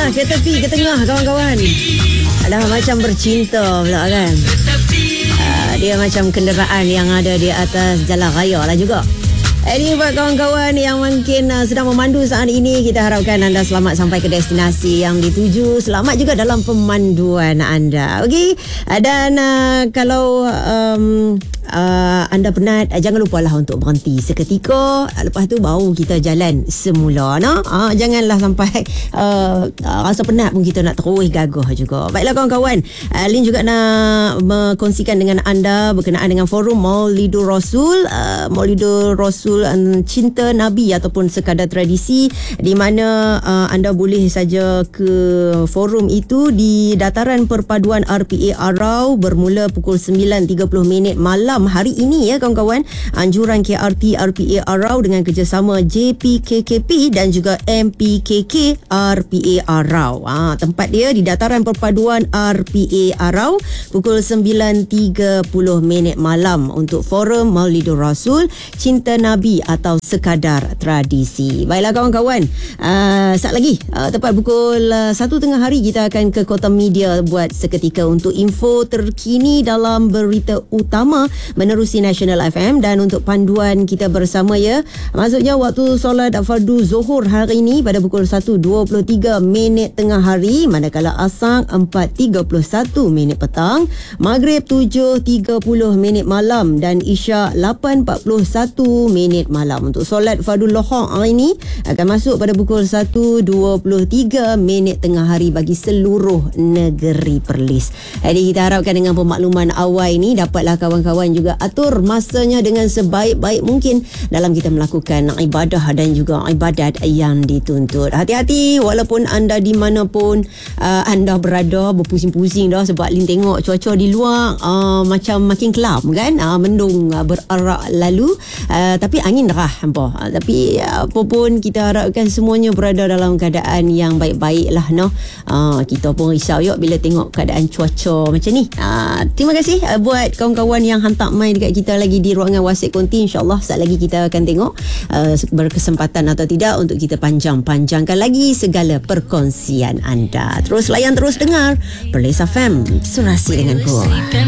lah ke tepi, ke tengah kawan-kawan. Dah macam bercinta pula kan. Dia macam kenderaan yang ada di atas jalan raya lah juga. Ini buat kawan-kawan yang mungkin sedang memandu saat ini, kita harapkan anda selamat sampai ke destinasi yang dituju. Selamat juga dalam pemanduan anda. Okey. Dan kalau anda penat, jangan lupalah untuk berhenti seketika. Lepas tu baru kita jalan semula. Janganlah sampai rasa penat pun kita nak terus gagah juga. Baiklah kawan-kawan, Lin juga nak berkongsikan dengan anda berkenaan dengan forum Maulidur Rasul. Maulidur Rasul Cinta Nabi ataupun Sekadar Tradisi, di mana anda boleh saja ke forum itu di Dataran Perpaduan RPA Arau bermula pukul 9.30 malam hari ini ya kawan-kawan. Anjuran KRT RPA Arau dengan kerjasama JPKKP dan juga MPKK RPA Arau. Tempat dia di Dataran Perpaduan RPA Arau pukul 9.30 malam untuk forum Maulidur Rasul Cinta Nabi atau Sekadar Tradisi. Baiklah kawan-kawan, saat lagi tepat pukul 1 tengah hari kita akan ke Kota Media buat seketika untuk info terkini dalam berita utama menerusi National FM. Dan untuk panduan kita bersama ya, maksudnya waktu solat fardu Zuhur hari ini pada pukul 1.23 tengah hari, manakala Asar 4.31 petang, Maghrib 7.30 malam dan Isyak 8.41 malam. Untuk solat Fardul Lohor hari ini akan masuk pada pukul 1.23 tengah hari bagi seluruh negeri Perlis. Jadi kita harapkan dengan pemakluman awal ini dapatlah kawan-kawan juga atur masanya dengan sebaik-baik mungkin dalam kita melakukan ibadah dan juga ibadat yang dituntut. Hati-hati walaupun anda di mana pun anda berada, berpusing-pusing dah sebab Lin tengok cuaca di luar macam makin kelam kan, mendung berarak lalu, tapi angin derah hampa. Tapi apa pun kita harapkan semuanya berada dalam keadaan yang baik-baik lah kita pun risau yuk bila tengok keadaan cuaca macam ni. Terima kasih buat kawan-kawan yang hantar main dekat kita lagi di ruangan WhatsApp konti. InsyaAllah saat lagi kita akan tengok berkesempatan atau tidak untuk kita panjangkan lagi segala perkongsian anda. Terus layan, terus dengar Perlis FM, Surasi dengan Ku.